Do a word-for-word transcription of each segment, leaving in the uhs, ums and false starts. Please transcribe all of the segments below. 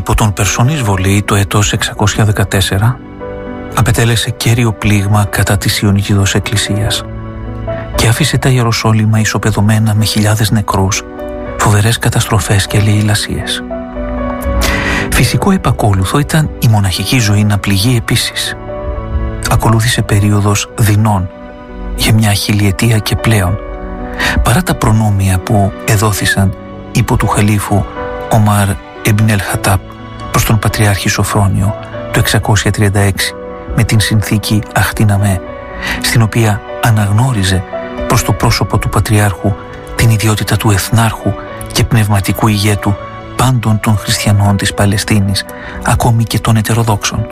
Υπό τον Περσών εισβολή το έτος εξακόσια δεκατέσσερα απετέλεσε κέριο πλήγμα κατά της Ιωνικηδός Εκκλησίας και άφησε τα Ιεροσόλυμα ισοπεδωμένα με χιλιάδες νεκρούς, φοβερές καταστροφές και λαιλασίες. Φυσικό επακόλουθο ήταν η μοναχική ζωή να πληγεί επίσης. Ακολούθησε περίοδος δεινών για μια χιλιετία και πλέον, παρά τα προνόμια που εδόθησαν υπό του χαλίφου Ομάρ Ιμπν ελ-Χατάπ προς τον Πατριάρχη Σοφρόνιο το εξακόσια τριάντα έξι με την συνθήκη Αχτίναμε, στην οποία αναγνώριζε προς το πρόσωπο του Πατριάρχου την ιδιότητα του εθνάρχου και πνευματικού ηγέτου πάντων των χριστιανών της Παλαιστίνης, ακόμη και των ετεροδόξων.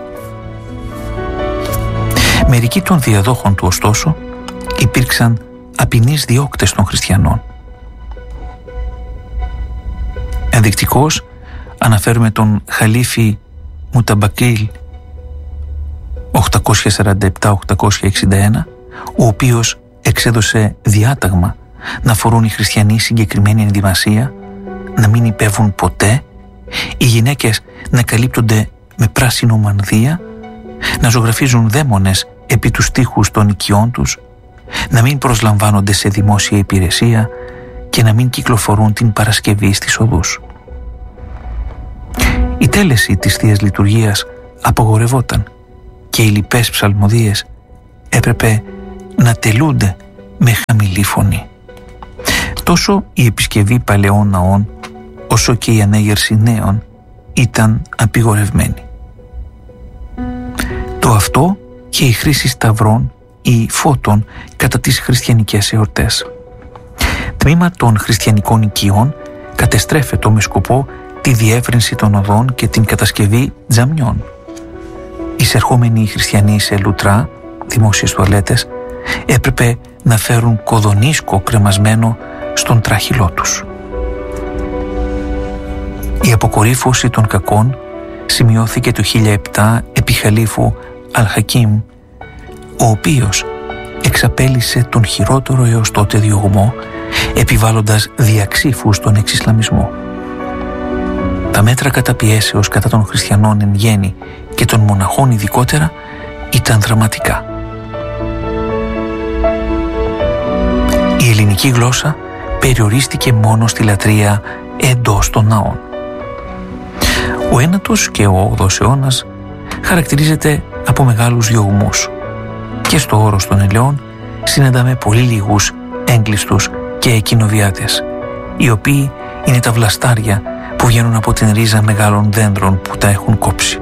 Μερικοί των διαδόχων του, ωστόσο, υπήρξαν απεινείς διώκτες των χριστιανών. Ενδεικτικός αναφέρουμε τον Χαλίφη Μουταμπακίλ οκτακόσια σαράντα επτά με οκτακόσια εξήντα ένα, ο οποίος εξέδωσε διάταγμα να φορούν οι χριστιανοί συγκεκριμένη ενδυμασία, να μην υπέβουν ποτέ, οι γυναίκες να καλύπτονται με πράσινο μανδύα, να ζωγραφίζουν δαίμονες επί τους τοίχους των οικειών τους, να μην προσλαμβάνονται σε δημόσια υπηρεσία και να μην κυκλοφορούν την Παρασκευή στις οδούς. Η τέλεση της Θείας Λειτουργίας απογορευόταν και οι λοιπές ψαλμοδίες έπρεπε να τελούνται με χαμηλή φωνή. Τόσο η επισκευή παλαιών ναών όσο και η ανέγερση νέων ήταν απειγορευμένη. Το αυτό και η χρήση σταυρών ή φώτων κατά τις χριστιανικές εορτές. Τμήμα των χριστιανικών οικειών κατεστρέφεται με σκοπό τη διεύρυνση των οδών και την κατασκευή τζαμιών. Εισερχόμενοι οι χριστιανοί σε λουτρά, δημόσιες τουαλέτες, έπρεπε να φέρουν κοδονίσκο κρεμασμένο στον τράχυλό τους. Η αποκορύφωση των κακών σημειώθηκε το χίλια επτά επί Χαλίφου Αλ-Χακίμ, ο οποίος εξαπέλυσε τον χειρότερο έως τότε διωγμό, επιβάλλοντας διαξύφους στον εξισλαμισμό. Τα μέτρα καταπιέσεως κατά των χριστιανών εν γέννη και των μοναχών ειδικότερα ήταν δραματικά. Η ελληνική γλώσσα περιορίστηκε μόνο στη λατρεία εντός των ναών. Ο ένατος και ο όγδοος αιώνας χαρακτηρίζεται από μεγάλους διωγμούς και στο όρος των ελαιών συναντάμε πολύ λίγους έγκλειστους και εκκοινοβιάτες, οι οποίοι είναι τα βλαστάρια που βγαίνουν από την ρίζα μεγάλων δέντρων που τα έχουν κόψει.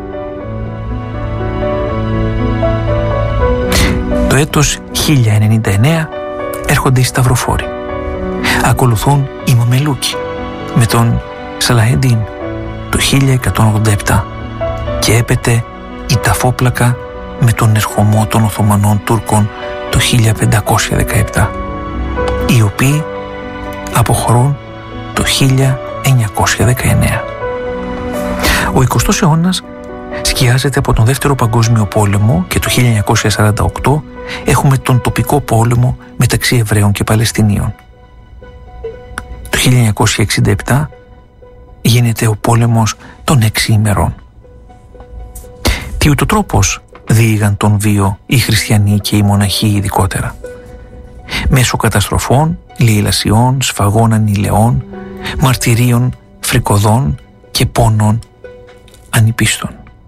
Το έτος χίλια ενενήντα εννέα έρχονται οι Σταυροφόροι. Ακολουθούν οι Μαμελούκοι με τον Σαλαχεντίν το χίλια εκατόν ογδόντα επτά και έπεται η Ταφόπλακα με τον ερχομό των Οθωμανών Τούρκων το χίλια πεντακόσια δεκαεπτά, οι οποίοι αποχωρούν το χίλια εννιακόσια δεκαεννέα. Ο εικοστός αιώνας σκιάζεται από τον Δεύτερο Παγκόσμιο Πόλεμο και το χίλια εννιακόσια σαράντα οκτώ έχουμε τον τοπικό πόλεμο μεταξύ Εβραίων και Παλαιστινίων. Το χίλια εννιακόσια εξήντα επτά γίνεται ο πόλεμος των έξι ημερών. Τι ούτω τρόπος διήγαν τον βίο οι χριστιανοί και οι μοναχοί ειδικότερα. Μέσω καταστροφών, λαιλασιών, σφαγών ανηλαιών, μαρτυρίων φρικοδών και πόνων ανυπίστων.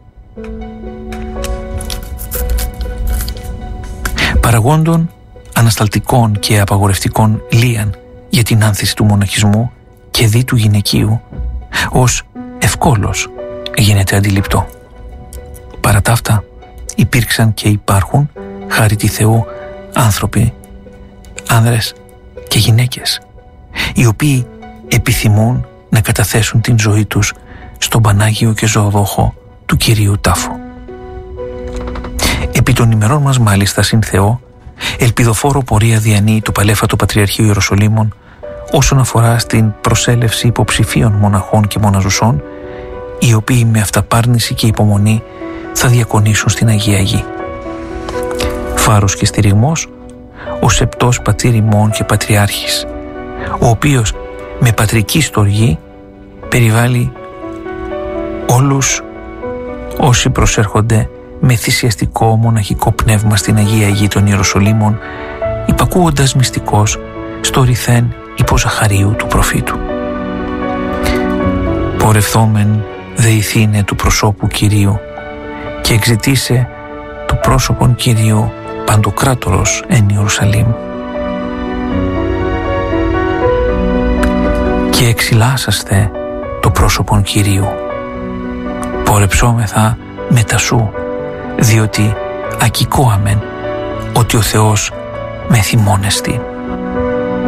Παραγόντων ανασταλτικών και απαγορευτικών λίαν για την άνθηση του μοναχισμού και δι του γυναικείου ως ευκόλως γίνεται αντιληπτό. Παρά τα αυτά υπήρξαν και υπάρχουν, χάρη τη Θεού, άνθρωποι, άνδρες και γυναίκες, οι οποίοι επιθυμούν να καταθέσουν την ζωή τους στον Πανάγιο και ζωοδόχο του Κυρίου τάφο. Επί των ημερών μας μάλιστα συν Θεό, ελπιδοφόρο πορεία διανύει το παλέφατο Πατριαρχείο Ιεροσολύμων όσον αφορά στην προσέλευση υποψηφίων μοναχών και μοναζουσών, οι οποίοι με αυταπάρνηση και υπομονή θα διακονήσουν στην Αγία Γη. Φάρος και στηριγμός ο σεπτός πατήρ ημών και πατριάρχης, ο οποίος με πατρική στοργή περιβάλλει όλους όσοι προσέρχονται με θυσιαστικό μοναχικό πνεύμα στην Αγία Γη των Ιεροσολύμων, υπακούοντας μυστικώς στο ρηθέν υποζαχαρίου του προφήτου. Πορευθόμεν δε ηθήνε του προσώπου Κυρίου και εξητήσε το πρόσωπον Κυρίου παντοκράτορος εν Ιερουσαλήμ. Και εξηλάσαστε το πρόσωπον Κυρίου. Πορεψόμεθα μετά σου, διότι ακηκόαμεν ότι ο Θεός με θυμώνεστη.